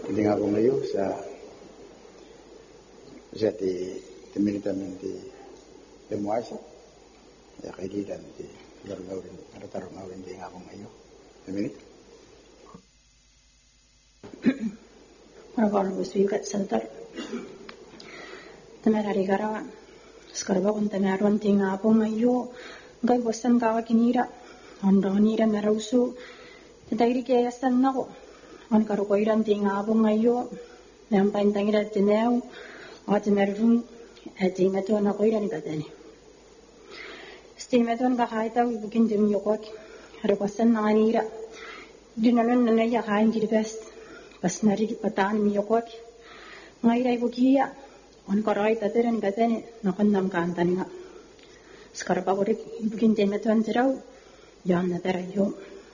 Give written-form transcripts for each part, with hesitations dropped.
Hindi nga po ngayon sa timilitan di demuasa ya kailan di dargawin tarungawin di nga po ngayon. Timinit. Para buswikat santar. Tamerari gara skarba kun tameron tinga po ngayon. Gai bosan kawa kinira. Andonira merausu. Tadiri kaya san nako. On karukoiran tinga po ngayon. Nampain tangira tineo. At meron tingatuan ako iran katani. Stimatuan kakahitaw ibukin dumiyokot. Harukasan na kanira. Dinanon na nayakain kiribes. Pas narik pataan miyokot. Ngayon ibukiya. On karay tatiran katani. Nakandam kantan nga. Skarpakorik ibukin timatuan tiraw. Yan na tarayo.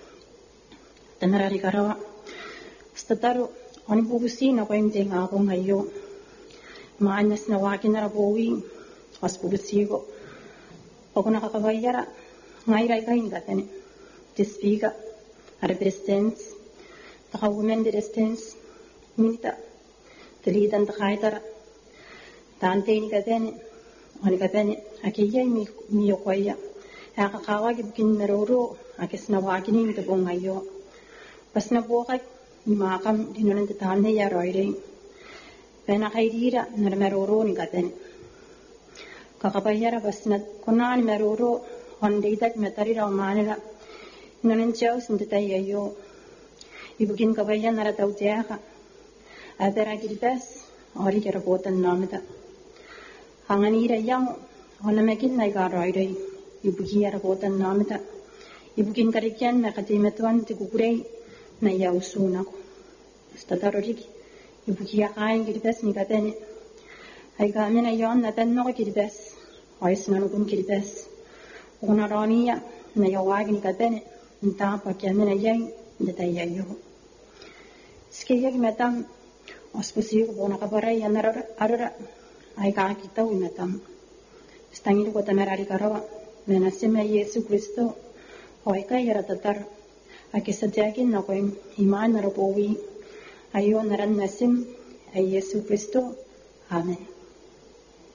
Tanarari karawa. Stataro. On bubusin ako yung tinga ako ngayon. Maanyas na wakin na rabuwi. As pubisigo. Pag nakakabayara. Ngayon kain katani. Tispiga. Resistance. Taka women resistance. Minita. Tilitan takaitara. Tante ni katani. Oni katani. Akiya miyo kwaya. Akakawag ibukin naruro. Akis na wakin yung tabong ngayon. Pas na bukay. Nimakam. Dinunan tatahan na yaroy. Pena kaidira narmeroro ni katani. Kakabayara bas na kunaan meroro hondidak metarira umanila. Nananchaw sintatay ayo. Ibugin kabayan narataw tiyaka. Adara kiritas ori karapotan namita. Hanganira yang honamakin na ikaroiray. Ibugi arapotan namita. Ibugin karikyan nakatimetuan tiguguray na yausunak. Stataroriki. Ibukiya kain kiritas ni katani. Ay kami na yon natanno ko kiritas. Ayos na nukun kiritas. Unaroniya na yawag ni katani. Nta pa kami na yan. Natayayo. Skiyag metam. Ospusiyo ko na kabaray yan arara. Ay kakitaw metam. Stangin ko tamerari karawa. Menasime Yesu Kristo. Hoy kay yaratatar. Akisadyakin na ko yung himaan na rapowi. Ayo naran nasim ay Yesu Kristo. Amen.